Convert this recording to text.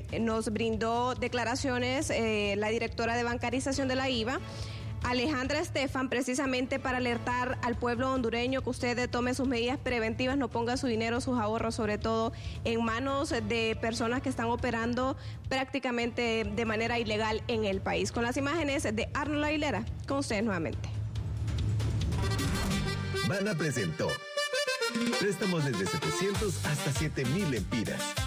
nos brindó declaraciones la directora de bancarización de la IVA, Alejandra Estefan, precisamente para alertar al pueblo hondureño que usted tome sus medidas preventivas, no ponga su dinero, sus ahorros, sobre todo en manos de personas que están operando prácticamente de manera ilegal en el país. Con las imágenes de Arnold Aguilera, con ustedes nuevamente. Bana presentó préstamos desde 700 hasta 7,000 lempiras.